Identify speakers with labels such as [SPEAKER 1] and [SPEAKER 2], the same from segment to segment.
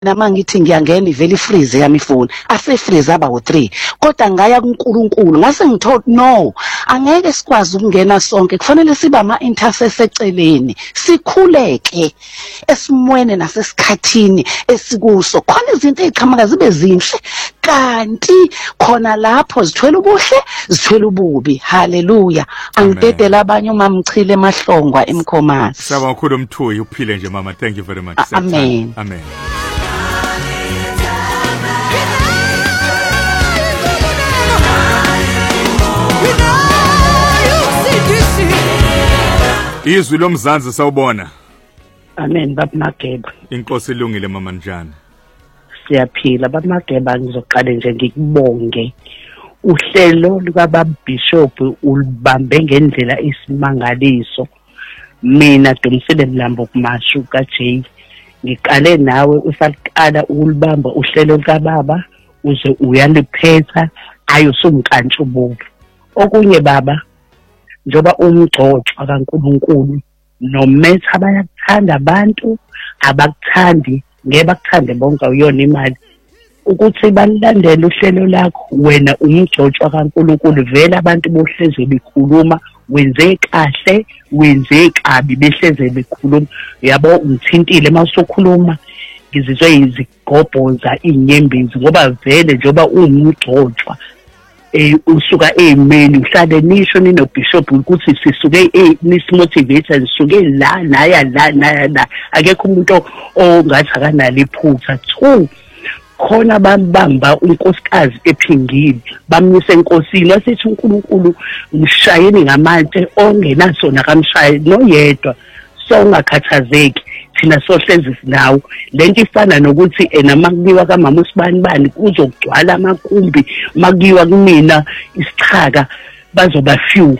[SPEAKER 1] Nama ngithi ngiyangena ivele ifreeze yami ifoni asefreeze aba u3 kodwa ngaya kuNkulunkulu ngase ngithola no angeke sikwazi ukungena sonke kufanele sibe ama-intercessor eceleni sikhuleke esimweni nasesikhathini esikuso khona izinto eziqhamuka zibe zinhle kanti khona lapho zithwele ubuhle zithwele ububi haleluya angidedela abanye uma mchile emahlongwa emkhomazi
[SPEAKER 2] saba kakhulu Mthuyi uphile nje mama thank you very much
[SPEAKER 1] amen
[SPEAKER 2] amen Izwi lomzansi sawubona.
[SPEAKER 3] Amen baba Mageba.
[SPEAKER 2] Inkosi ilungile mama njani?
[SPEAKER 3] Siyaphila baba Mageba ngizoqala nje ngikubonge. Uhlelo luka baba Bishop ulibambe ngendlela isimangaliso. Mina Dumisile Mlambo kumashu kaJay. Ngiqale nawe usaqala ulibamba uhlelo kaBaba uze uyaliphetha ayusumkantshubo. Okunye baba njoba umgcoxo kaNkulunkulu nometha bayakuthanda abantu abakuthandi ngeke bakuthande bonke uyona imali ukuthi balilandele uhlelo lakho wena umgcoxo kaNkulunkulu vele abantu bohleze bekhuluma wenze kahle wenze kabi behleze bekhuluma yabo umthintile mawusokhuluma ngizizwe izigobhoza inyembezi ngoba vele njoba umgcoxo usuka emeni uhlale nisho nino bishop ukuthi sisuke nisimotivate sisuke la la akekho umuntu ongathi akanalo iphutha 2 khona bambamba unkosikazi ephingile bamnyise enkosini wasithi uNkulunkulu mshayeni ngamatshe ongenasona kamshaye noyedwa so ungakhathazeki thina sohlezi nawo lento ifana nokuthi namakubiwa kaMama uSibani kuzogcwala amakumbi makuyiwa kumina isichaka bazoba few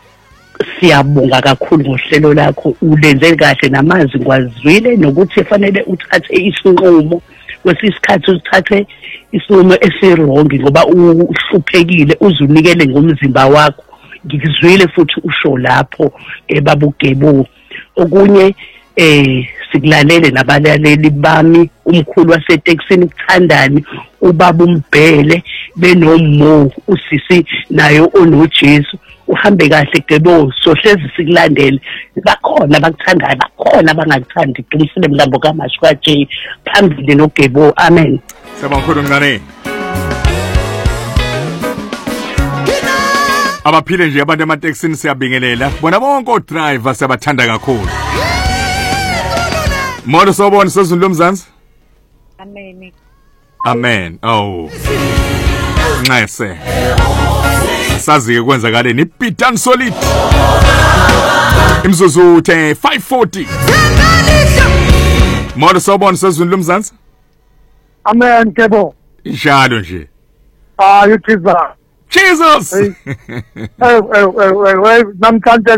[SPEAKER 3] siyabonga kakhulu ngohlelo lakho ulenze kahle namazi ngwazwile nokuthi kufanele uthathe isinqumo kwesisikhathi uthathe isinqumo esirongi ngoba uhluphekile uzunikele ngomzimba wakho ngikuzwile futhi usho lapho babugebo okunye sikulalele nabalaleli bami umkhulu waseTexini kuthandani ubaba uMbhele benomo usisi nayo onoJesu uhambe kahle gebo sohlezi sikulandele bakhona abakuthandayo bakhona abangakuthandi Dumisile Mlambo kaMashu kaJay phambili noGebo amen
[SPEAKER 2] Siyabonga ngane Abaphile nje abantu emaTexini siyabingelela bona bonke odriver siyabathanda kakhulu Modo sobona sezulu lomzansi
[SPEAKER 4] Amen
[SPEAKER 2] Amen oh Nxese sazi ukwenzakaleni iPitan Solid imzuzu uthe 540 Modo sobona sezulu lomzansi
[SPEAKER 5] Amen Gebo
[SPEAKER 2] Njalo nje
[SPEAKER 5] Jesus namhlanje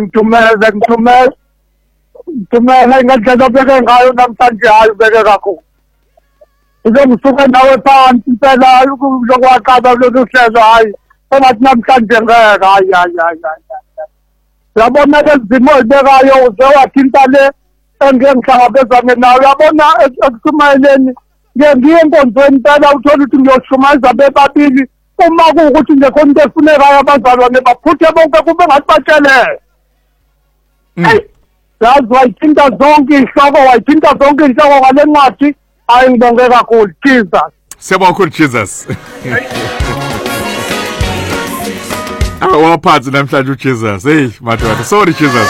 [SPEAKER 5] ngithumela ngendlela obeke ngayo namhlanje hayi ubeke kakhulu uzongisuka nawe phansi impela uzokwaqaba kulolu hlelo hayi engathi namhlanje ngeke hayi uyabona lezimo ezibekayo uzewathinta le engihlangabezane nayo uyabona ekusumayeleni ngiye enkonzweni impela uthola ukuthi ngiyoshumayeza bebabili uma kuwukuthi nje khona into efunekayo abazalwane baphuthe bonke kube ngathi batshelele yazi wayithinta zonke inhloko ngale ncwadi hayi ngibonge kakhulu Jesus
[SPEAKER 2] siyabonga kakhulu Jesus waphansi namhlanje uJesus hey madoda sorry Jesus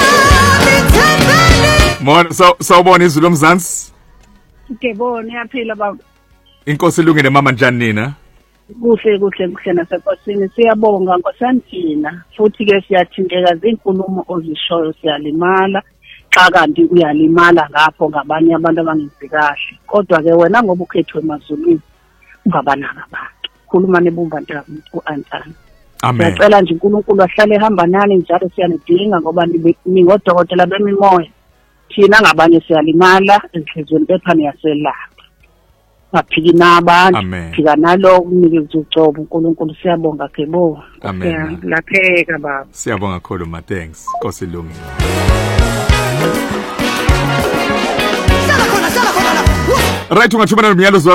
[SPEAKER 2] Mon sawubona izwi lomzansi
[SPEAKER 4] Ngibona yaphila baba
[SPEAKER 2] Inkosi ilungile mama njani nina
[SPEAKER 4] kuhle nasenkosini siyabonga nkosandina futhi ke siyathinteka zinkulumo ozishoyo siyalimala xa kanti uyalimala ngapho ngabanye abantu abangenzi kahle kodwa ke wena ngoba ukhethwe emazulwini ungabanaka abantu khuluma nebumba ntamuntu uAntana
[SPEAKER 2] Amen
[SPEAKER 4] siyacela nje uNkulunkulu ahlale ehamba nani njalo siyanidinga ngoba ningodokotela bemimoya thina ngabanye siyalimala enhlizweni bephani yaselapha baphiki nabantu phika nalo unikeza ucobo uNkulunkulu siyabonga Gebo
[SPEAKER 2] Amen
[SPEAKER 4] lapheka baba
[SPEAKER 2] siyabonga kakhulu ma thanks Nkosi ilungile Sala khona Right, ungathumela nomyalezo